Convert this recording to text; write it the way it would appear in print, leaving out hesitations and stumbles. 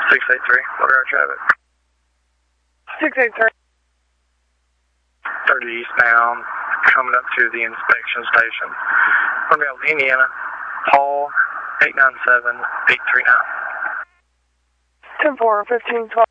683, what are our traffic? 683. 30 eastbound, coming up to the inspection station. Romeo's Indiana, Paul, 897-839. 10-4, 15-12.